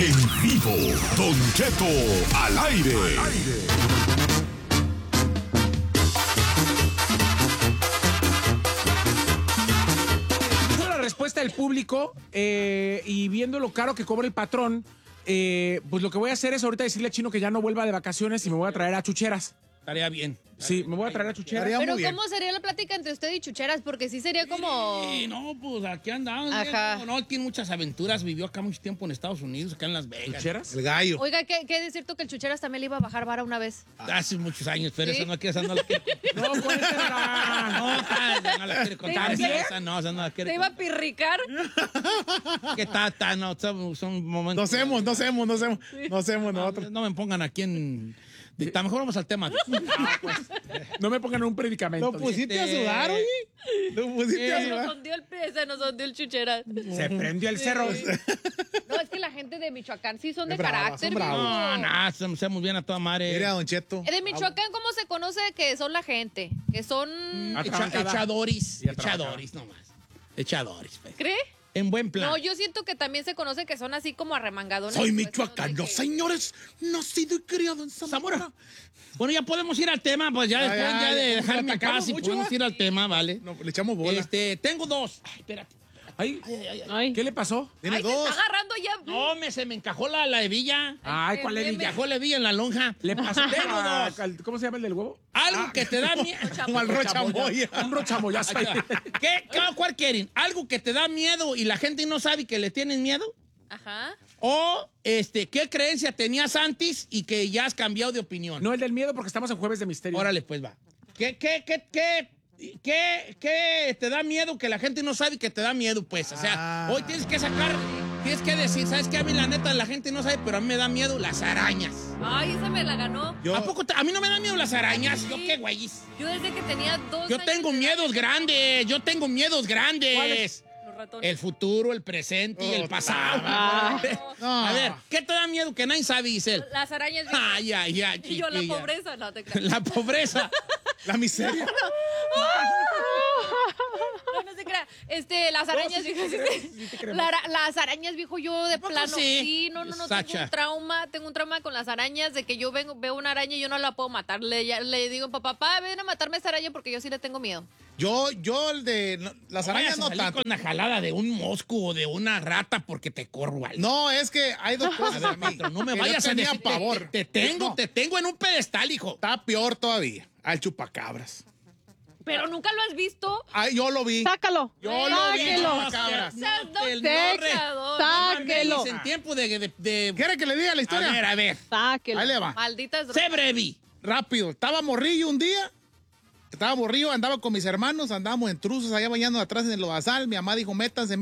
En vivo, Don Cheto al aire. La respuesta del público y viendo lo caro que cobra el patrón, pues lo que voy a hacer es ahorita decirle a Chino que ya no vuelva de vacaciones y me voy a traer a Chucheras. Estaría bien. Sí, me voy a traer a Chucheras. Pero ¿cómo sería la plática entre usted y Chucheras? Porque sí sería como... Sí, no, pues aquí andamos. Ajá. No, tiene muchas aventuras. Vivió acá mucho tiempo en Estados Unidos, acá en Las Vegas. ¿Chucheras? El gallo. Oiga, ¿qué es cierto que el Chucheras también le iba a bajar vara una vez? Hace muchos años, pero ¿Sí? esa no la quiere. No, cuéntala. No la quiere contar. ¿Te iba a Esa no la quiere ¿Te iba a contar. pirricar? ¿Qué tal? No, son momentos. No hacemos nosotros. No me pongan aquí en... Mejor vamos al tema. No me pongan un predicamento. Lo pusiste a sudar, oye. Lo pusiste a Se nos sudar. hundió el Chucheras. Se prendió el cerro. No, es que la gente de Michoacán sí son de Es brava, carácter. son bravos. viejo. No, hacemos bien a toda madre. Mira, Don Cheto. De Michoacán, ¿cómo se conoce que son la gente? Que son... Atrabancada. Echadores. Y atrabancada. Echadores nomás. Echadores, pues. ¿Cree? En buen plan. No, yo siento que también se conoce que son así como arremangadones. Soy pues, michoacano, de que- señores. Nacido y criado en Zamora. Bueno, ya podemos ir al tema, pues ya después ya, ya de ya, dejarme en atacamos paz y mucho, podemos ¿va? ir al tema, ¿vale? No, le echamos bola. Tengo dos. Ay, espérate. Ay, ¿qué le pasó? Tiene Ay, se dos. está agarrando ya. No, se me encajó la hebilla. Ay, ¿cuál es? meme. Ya. Encajó la hebilla en la lonja. Le pasó. Tengo dos. ¿Cómo se llama el del huevo? Algo que te da miedo. Como al rochamoya. Un rochamoyazo. ¿Cuál quieren? ¿Algo que te da miedo y la gente no sabe que le tienen miedo? Ajá. ¿O ¿qué creencia tenías antes y que ya has cambiado de opinión? No, el del miedo porque estamos en Jueves de Misterio. Órale, pues va. ¿Qué te da miedo que la gente no sabe que te da miedo, pues? O sea, hoy tienes que decir, ¿sabes qué? A mí la neta la gente no sabe, pero a mí me da miedo las arañas. Ay, esa me la ganó. ¿A poco a mí no me dan miedo las arañas? ¿Yo qué güeyes? Yo desde que tenía 2 Yo años tengo de edad, miedos grandes, ¿Cuáles? Los ratones. El futuro, el presente y el pasado. No. A ver, ¿qué te da miedo que nadie sabe, Giselle? Las arañas. viejo. Ay, Y yo, la chiquilla. pobreza. No, te creas. La pobreza. La miseria. No se crea. Las arañas, viejo. Las arañas, viejo, yo de poco plano. sí? Sí, no. Sacha. Tengo un trauma con las arañas de que yo veo una araña y yo no la puedo matar. Le digo, papá, ven a matarme esa araña porque yo sí le tengo miedo. Yo el de las arañas no tanto. con la jalada de un mosco o de una rata porque te corro, ¿vale? No, es que hay dos cosas. A ver, patrón, no me Que vayas yo a tenía decir. pavor. Te tengo en un pedestal, hijo. Está peor todavía. Al chupacabras. Pero nunca lo has visto. Ay, yo lo vi. Sácalo. Yo lo vi, Sáquelo. chupacabras. Esas dos el pecador. Sáquelo. En tiempo de... ¿Quiere que le diga la historia? A ver. Sáquelo. Ahí le va. Malditas Sé breve. Rápido. Estaba morrillo un día. Andaba con mis hermanos, andábamos en truzos allá bañando atrás en el lodazal. Mi mamá dijo, métanse.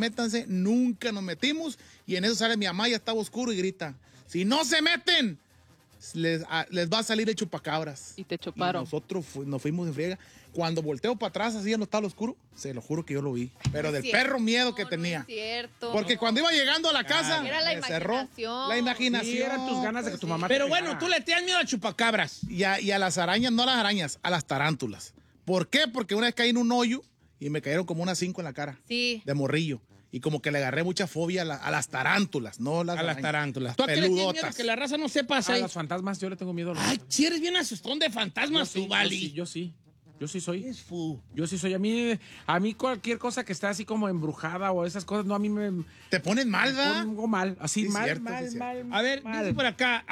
Nunca nos metimos. Y en eso sale mi mamá, ya estaba oscuro y grita, si no se meten, les va a salir el chupacabras. Y te chuparon. Y nosotros nos fuimos de friega. Cuando volteo para atrás, así ya no estaba lo oscuro, se lo juro que yo lo vi. Pero del perro miedo que tenía. No es cierto. Porque cuando iba llegando a la casa, Era la me cerró. imaginación. La imaginación. Sí, eran tus ganas de que tu mamá Pero te bueno, pegara. tú le tienes miedo al chupacabras. Y a las arañas, no a las arañas, a las tarántulas. ¿Por qué? Porque una vez caí en un hoyo y me cayeron como unas 5 en la cara. Sí. De morrillo. Y como que le agarré mucha fobia a las tarántulas, no las A las arañas. tarántulas. ¿Tú a qué le tienes miedo? Peludotas. Que la raza no sepa A hacer. los fantasmas, yo le tengo miedo a los Ay, si eres bien asustón de fantasmas, tú, Vali. Yo sí. Yo sí soy. Es fu. Yo sí soy. A mí cualquier cosa que está así como embrujada o esas cosas, no, a mí me Te ponen mal, ¿verdad? pongo mal. Así, Sí, mal, cierto, mal, sí, mal. A ver, mal. dice por acá,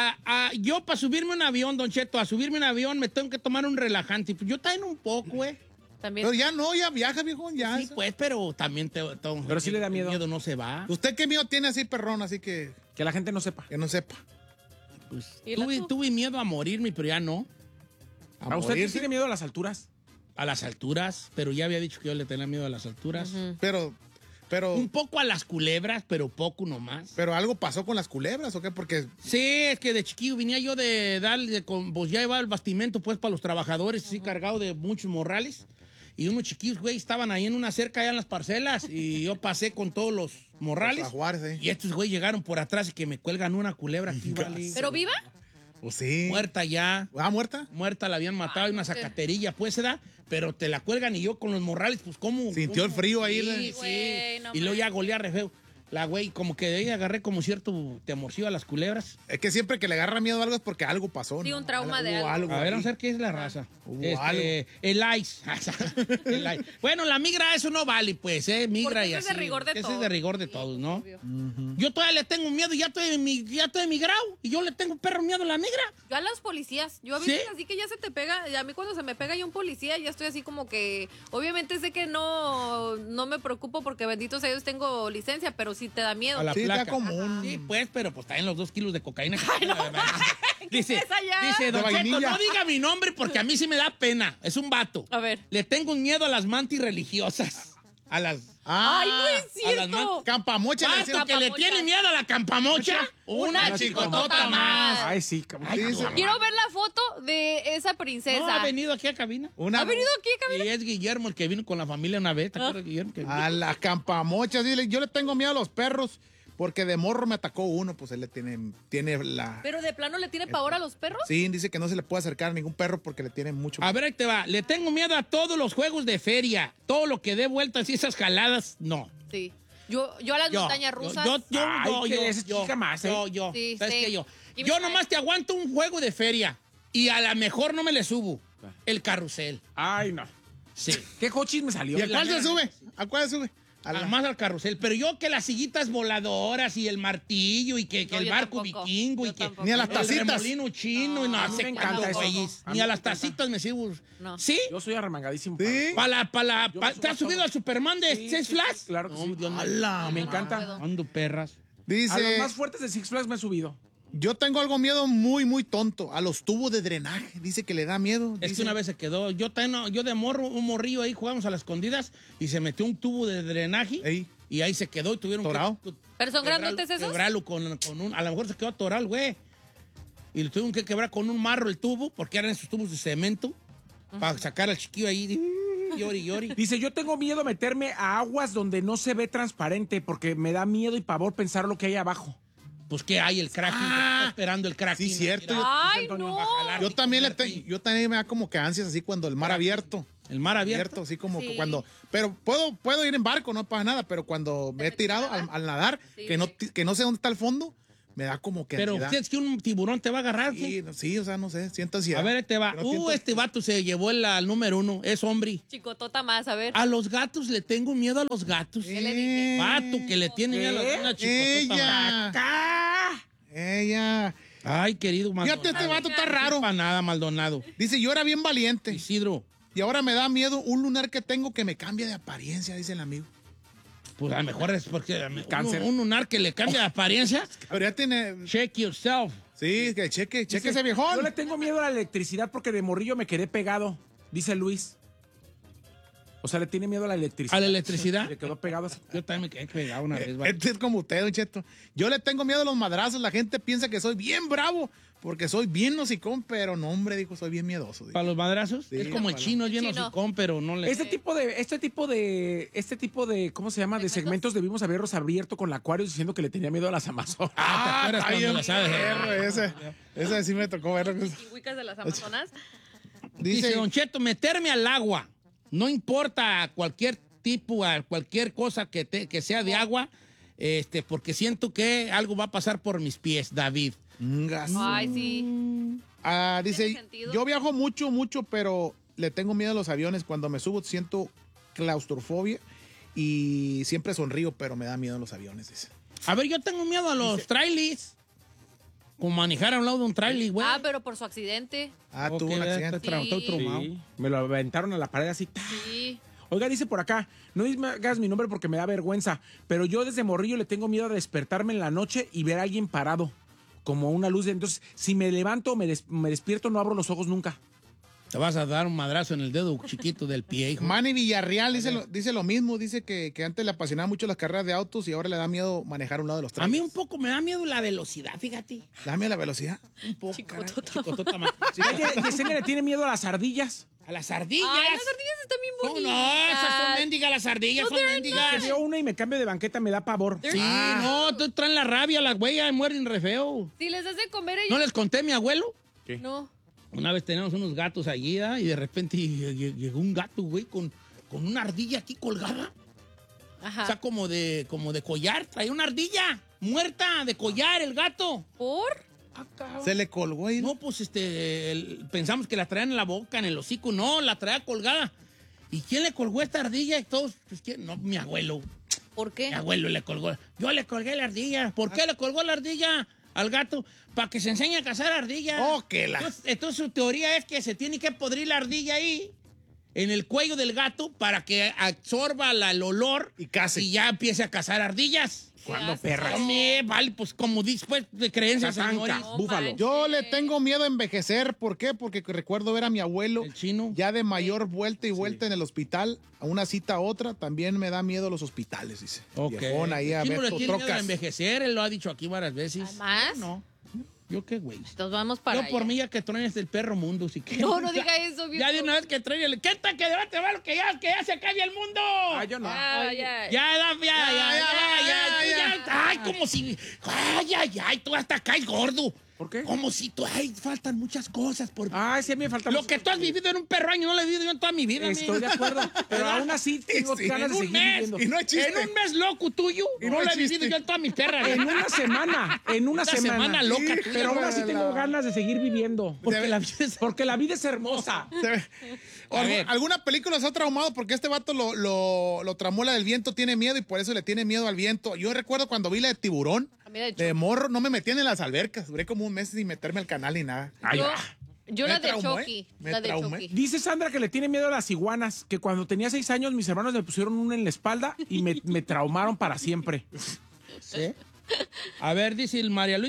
yo para subirme un avión, Don Cheto, a subirme un avión me tengo que tomar un relajante. Pues yo también un poco, güey. También. Pero ya no, ya viaja, viejo, ya. Sí, pues, pero también Pero sí le da miedo. El miedo no se va. ¿Usted qué miedo tiene así, perrón? Así que Que la gente no sepa. no sepa. Pues, ¿Y la tú? tuve miedo a morirme, pero ya no. ¿A usted morirse. tiene miedo a las alturas? A las alturas, pero ya había dicho que yo le tenía miedo a las alturas. Pero Un poco a las culebras, pero poco nomás. pero algo pasó con las culebras, ¿o qué? Porque Sí, es que de chiquillo venía yo de darle, pues ya iba el bastimento pues para los trabajadores, así cargado de muchos morrales. Y unos chiquillos, güey, estaban ahí en una cerca allá en las parcelas y yo pasé con todos los morrales. Los ajuares, ¿eh? Y estos, güey, llegaron por atrás y que me cuelgan una culebra aquí, vale. ¿Pero viva? pues sí. Muerta ya. ¿Ah, muerta? Muerta, la habían matado, hay una zacaterilla, pues, se da, pero te la cuelgan y yo con los morrales, pues, ¿cómo? Sintió el frío ahí, Sí, ¿no? sí. Güey, no Y luego ya golea re feo. La güey, como que de ahí agarré como cierto temorcillo a las culebras. Es que siempre que le agarra miedo a algo es porque algo pasó. Sí, ¿no? un trauma de Hubo algo. A ver, ahí. vamos a ver qué es la raza. algo. El ice. El ice. Bueno, la migra, eso no vale, pues, migra Porque y ese es así. de rigor de Ese todos. es de rigor de Sí, todos, ¿no? obvio. Yo todavía le tengo miedo, ya estoy emigrado y yo le tengo perro miedo a la migra. Yo a los policías, yo a veces ¿Sí? así que ya se te pega, y a mí cuando se me pega ya un policía, ya estoy así como que, obviamente sé que no me preocupo porque bendito sea Dios tengo licencia, pero sí te da miedo. A la Sí, placa. está común. Sí, pues, pero pues también los 2 kilos de cocaína. Dice, es allá? dice, Don De Cheto, vainilla. no diga mi nombre porque a mí sí me da pena. Es un vato. A ver. Le tengo un miedo a las mantis religiosas. A las... Ay, no es a las cierto. Campamocha. le Vato decían. que le Campamocha. tiene miedo a la campamocha. Una chicotota más. Ay, sí, cabrón. Ay, dice- no, Quiero ver la foto de esa princesa. no, ha venido aquí a cabina. Una- ¿Ha venido aquí, Camila? Y es Guillermo el que vino con la familia una vez. ¿Te acuerdas, Guillermo? Que- A las campamochas. Dile, yo le tengo miedo a los perros porque de morro me atacó uno. Pues él le tiene la... Pero de plano le tiene pavor a los perros. Sí, dice que no se le puede acercar a ningún perro porque le tiene mucho... A ver, ahí te va. Le tengo miedo a todos los juegos de feria. Todo lo que dé vueltas y esas jaladas, no. Sí. Yo a las montañas rusas. Ay, que ese chica más, ¿eh? Yo. Sí, ¿Sabes sí. qué? Yo Y nomás te aguanto un juego de feria y a lo mejor no me le subo. El carrusel. Ay, no. Sí. ¿Qué cochis me salió? ¿Y a cuál se sube? ¿A cuál se sube? A la- Más al carrusel. Pero yo que las sillitas voladoras y el martillo y que No, el yo barco tampoco. vikingo y Yo que tampoco. Ni a las el tacitas. remolino chino y no a mí sé me cuántos encanta eso. güeyes. A mí Ni a me las encanta. tacitas me sigo. No. ¿Sí? Yo soy arremangadísimo. Sí. Yo me ¿Te subo has subido todo. al Superman de Sí, Six sí, Flags? sí, claro que No, sí. Dios mío. ¡Hala! Me No encanta. puedo. Ando perras. A los Dice, más fuertes de Six Flags me he subido. yo tengo algo miedo muy, muy tonto. A los tubos de drenaje. Dice que le da miedo. Es que Dice- una vez se quedó, yo de morro, un morrillo ahí, jugábamos a las escondidas y se metió un tubo de drenaje Ey. y ahí se quedó y tuvieron ¿Torado? que ¿Pero son grandotes esos? quebrarlo con un, a lo mejor se quedó atoral, güey. Y lo tuvieron que quebrar con un marro el tubo, porque eran esos tubos de cemento, para sacar al chiquillo ahí, llori, llori. Dice, yo tengo miedo a meterme a aguas donde no se ve transparente porque me da miedo y pavor pensar lo que hay abajo. Pues que hay el cracking, está esperando el cracking. Sí, cierto. Ay, Antonio, no. Va a jalar. Yo también yo también me da como que ansias así cuando el mar abierto. El mar abierto. Así como Sí. que cuando... Pero puedo ir en barco, no pasa nada, pero cuando me he tirado al nadar, Sí. que no sé dónde está el fondo, me da como que Pero ansiedad. es que un tiburón te va a agarrar, ¿qué? Sí, o sea, no sé, siento ansiedad. A ver, ahí te va. Pero siento- Este vato se llevó al número 1, es hombre. Chicotota más, a ver. A los gatos le tengo miedo a los gatos. ¿Qué le dije? Vato que le tiene miedo a una chicotota. Ella. Ay, querido Fíjate, Maldonado. este vato está raro. Para nada, Maldonado. Dice, yo era bien valiente Isidro, y ahora me da miedo un lunar que tengo que me cambia de apariencia, dice el amigo. pues a lo mejor es porque Cáncer. un lunar que le cambia de apariencia. Pero ya tiene... Check yourself. Sí, que cheque Dice, ese viejón. Yo le tengo miedo a la electricidad porque de morrillo me quedé pegado, dice Luis. O sea, le tiene miedo a la electricidad. ¿A la electricidad? Le quedó pegado así. Yo también me quedé pegado una vez. vato. Este es como usted, Don Cheto. Yo le tengo miedo a los madrazos. La gente piensa que soy bien bravo porque soy bien hocicón, pero no, hombre, dijo, soy bien miedoso. dijo. ¿Para los madrazos? Sí, es como el para chino, es bien Chino. hocicón, pero no le... Este tipo de, ¿cómo se llama? De segmentos debimos haberlos abierto con la Aquarius diciendo que le tenía miedo a las Amazonas. ¿te acuerdas está cuando bien la sabes? perro, ese sí me tocó verlo. Pingüicas de las Amazonas. Dice Dice, Don Cheto, meterme al agua. No importa cualquier tipo, a cualquier cosa que sea de agua, porque siento que algo va a pasar por mis pies, David. "Ngas". Ay, sí. Dice, ¿Tiene sentido? yo viajo mucho, pero le tengo miedo a los aviones. Cuando me subo siento claustrofobia y siempre sonrío, pero me da miedo los aviones, dice. A ver, yo tengo miedo a los trailers. Como manejar a un lado de un trailer, güey. Ah, pero por su accidente. Tuvo un accidente. Estoy traumado. Sí, me lo aventaron a la pared así. Sí. Oiga, dice por acá, no me hagas mi nombre porque me da vergüenza, pero yo desde morrillo le tengo miedo a despertarme en la noche y ver a alguien parado, como una luz. Entonces, si me levanto o me despierto, no abro los ojos nunca. Te vas a dar un madrazo en el dedo chiquito del pie, hijo. Manny Villarreal dice lo mismo, dice que antes le apasionaba mucho las carreras de autos y ahora le da miedo manejar a un lado de los A trailers. mí un poco me da miedo la velocidad, fíjate. Dame la velocidad. Un poco, Chicotota. caray. Chicotota más. Sí. Oye, Yesenia le tiene miedo a las ardillas. A las ardillas. Ay, las ardillas están bien ¿Cómo bonitas. no? Esas son mendigas, las ardillas No, son they're mendigas. Veo una y me cambio de banqueta, me da pavor. Sí, no, tú traen la rabia, las güeyes mueren re feo. Si les das de comer, ¿No ellos... les conté a mi abuelo? No. Una vez teníamos unos gatos allí, ¿ah? Y de repente llegó un gato, güey, con una ardilla aquí colgada. Ajá. O sea, como de collar. Traía una ardilla muerta de collar, el gato. ¿Por? Se le colgó ahí. No, pues pensamos que la traían en la boca, en el hocico. No, la traía colgada. ¿Y quién le colgó esta ardilla? Y todos, pues, ¿quién? No, mi abuelo. ¿Por qué? Mi abuelo le colgó. Yo le colgué la ardilla. ¿Por qué le colgó la ardilla al gato? Para que se enseñe a cazar ardillas. Oh, que la... Entonces su teoría es que se tiene que podrir la ardilla ahí, en el cuello del gato, para que absorba el olor Y case. y ya empiece a cazar ardillas. ¿Cuándo, asco. perra? Vale, pues como después de creencias, Tatanka, señores. búfalo. manches. Yo le tengo miedo a envejecer. ¿Por qué? Porque recuerdo ver a mi abuelo El chino. ya de mayor vuelta y vuelta en el hospital, a una cita a otra. También me da miedo los hospitales, dice. Ok. Viejón ahí a El chino ver le tiene miedo a trocas. envejecer, él lo ha dicho aquí varias veces. ¿Más? No. ¿Yo qué, güey? Nos vamos para Yo por allá. mí ya que truenes el perro mundo, si quieres. No, no diga eso, viejo. Ya de una vez que truene, ¿qué tal que debate malo que ya se acabe el mundo? Ah, yo no. Ay. Ay, como si. Ay, tú hasta caes gordo. ¿Por qué? Como si tú. Ay, faltan muchas cosas por. Ay, sí, a mí me falta Lo mucho. que tú has vivido en un perro año no lo he vivido yo en toda mi vida. Estoy de acuerdo, pero aún así tengo Sí, ganas En de un seguir mes. viviendo. Y no es chiste. En un mes loco tuyo. Y no no lo he es vivido chiste. yo en toda mi perra. En una semana, Una semana loca Sí, tuya. pero aún así tengo ganas de seguir viviendo. Porque la vida es. Porque la vida es hermosa. Se ve. A ver. ¿Alguna película se ha traumado? Porque este vato lo tramó la del viento, tiene miedo y por eso le tiene miedo al viento. Yo recuerdo cuando vi la de Tiburón, A mí, de hecho, de morro, no me metían en las albercas. Duré como un mes sin meterme al canal ni nada. Ay, yo Me la de traumé, Chucky. me La de traumé. Chucky. Dice Sandra que le tiene miedo a las iguanas, que cuando tenía 6 años mis hermanos me pusieron una en la espalda y me traumaron para siempre. ¿Sí? A ver, dice el María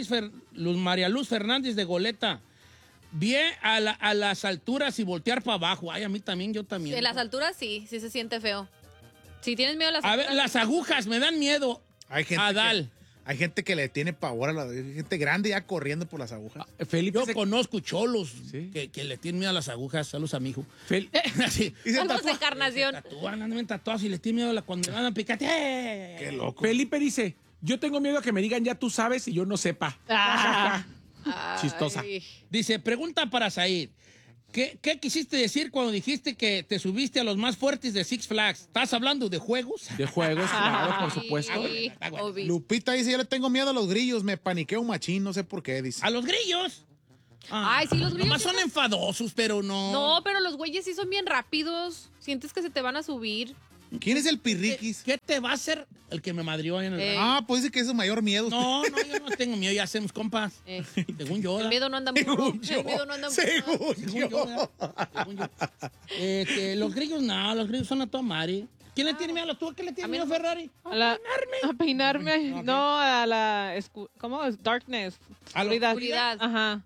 Luz Fernández de Goleta. Bien a las alturas y voltear para abajo. Ay, a mí también, yo también. En las alturas sí se siente feo. Si tienes miedo a las A alturas. ver, las agujas me dan miedo. Hay gente, Adal. hay gente que le tiene pavor a la hay gente grande ya corriendo por las agujas. Felipe, Yo conozco cholos Sí. que le tienen miedo a las agujas. Saludos a mi hijo. Así. Y se Saludos, tatúa. Encarnación. Andan tatuados y les tienen miedo cuando me van a picar. Qué loco. Felipe dice, yo tengo miedo a que me digan ya tú sabes y yo no sepa. Ay. Chistosa. Dice, pregunta para Said. ¿Qué quisiste decir cuando dijiste que te subiste a los más fuertes de Six Flags? ¿Estás hablando de juegos? De juegos, claro, por supuesto. Sí, obvio. Lupita dice, yo le tengo miedo a los grillos, me paniqueo machín, no sé por qué, dice. ¿A los grillos? Ay, sí, los grillos Nomás sí son enfadosos, pero no. No, pero los güeyes sí son bien rápidos. Sientes que se te van a subir. ¿Quién es el pirriquis? ¿Qué te va a hacer el que me madrió ahí en el... Ah, pues dice que es su mayor miedo. No, yo no tengo miedo, ya hacemos compas. Según yo. El ¿verdad? miedo no anda burro. Según yo. El miedo no anda burro. Según Según yo, yo. ¿verdad? Según yo. Los grillos no, los grillos son a toda madre. ¿Quién le tiene miedo a tú? ¿A qué le tiene A mí miedo no. Ferrari? A peinarme. No, a la... ¿Cómo es? Darkness. ¿A la oscuridad? Ajá.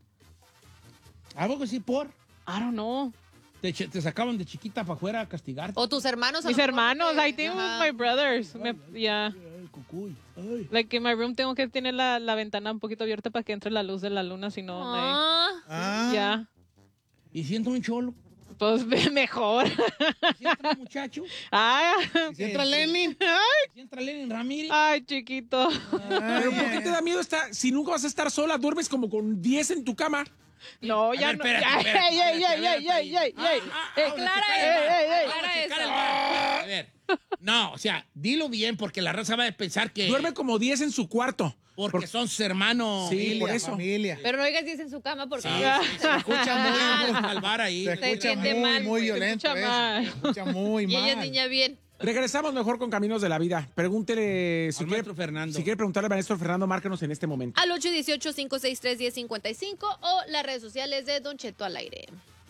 ¿A poco sí por? I don't know. Te sacaban de chiquita para afuera a castigarte. O tus hermanos. a Mis lo mejor hermanos, que- I think Ajá. with my brothers. Yeah. Ay, cucuy. Ay. Like in my room tengo que tener la ventana un poquito abierta para que entre la luz de la luna, si no, Ah, Ah, ya. Y siento un cholo. Pues mejor. Si entra un muchacho. Ay, si entra Lenin. Si entra Lenin Ramírez. ay, chiquito. Pero ¿por qué te da miedo estar, si nunca vas a estar sola, duermes como con 10 en tu cama? No, A ya ver, no. espérate, Ya, espérate, ey, ey, espérate, ey, ey, espérate. ey, ey, ey. Clara Vamos a esa. checar el- ey, ey. vamos a Clara checar el- esa. A ver. No, o sea, dilo bien porque la raza va a pensar que... Duerme como 10 en su cuarto. Porque son sus hermanos. Sí, Familia, por eso. familia. Pero no digas 10 en su cama porque. Se escucha muy, Al bar ahí. se escucha entiende muy, mal, muy güey. violento. Se escucha eso. mal. Se escucha muy Y ella es mal. niña bien. Regresamos mejor con Caminos de la Vida. Pregúntele Al maestro Fernando. Si quiere preguntarle al maestro Fernando, márquenos en este momento. Al 818-563-1055 o las redes sociales de Don Cheto al aire.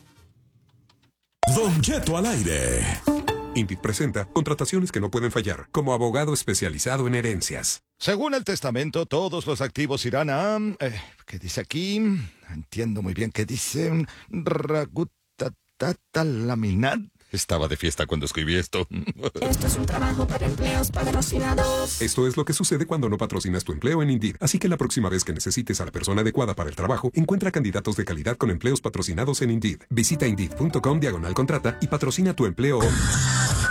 Don Cheto al aire. Indeed presenta contrataciones que no pueden fallar, como abogado especializado en herencias. Según el testamento, todos los activos irán a... ¿qué dice aquí? Entiendo muy bien qué dice. Ragutatatalaminat. Estaba de fiesta cuando escribí esto. Esto es un trabajo para empleos patrocinados. Esto es lo que sucede cuando no patrocinas tu empleo en Indeed. Así que la próxima vez que necesites a la persona adecuada para el trabajo, encuentra candidatos de calidad con empleos patrocinados en Indeed. Visita Indeed.com/contrata y patrocina tu empleo hoy.